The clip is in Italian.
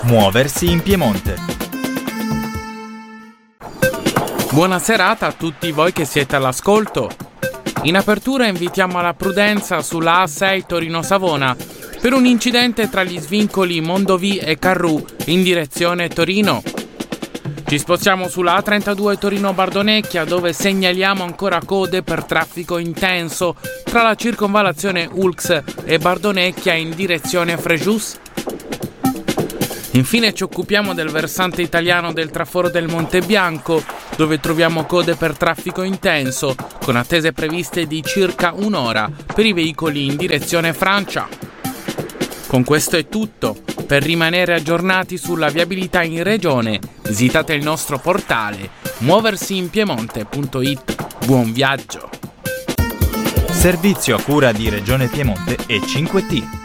Muoversi in Piemonte. Buona serata a tutti voi che siete all'ascolto. In apertura invitiamo alla prudenza sulla A6 Torino-Savona per un incidente tra gli svincoli Mondovì e Carrù in direzione Torino. Ci spostiamo sulla A32 Torino-Bardonecchia, dove segnaliamo ancora code per traffico intenso tra la circonvallazione Ulx e Bardonecchia in direzione Frejus. Infine ci occupiamo del versante italiano del traforo del Monte Bianco, dove troviamo code per traffico intenso, con attese previste di circa un'ora per i veicoli in direzione Francia. Con questo è tutto. Per rimanere aggiornati sulla viabilità in regione, visitate il nostro portale muoversiinpiemonte.it. Buon viaggio! Servizio a cura di Regione Piemonte e 5T.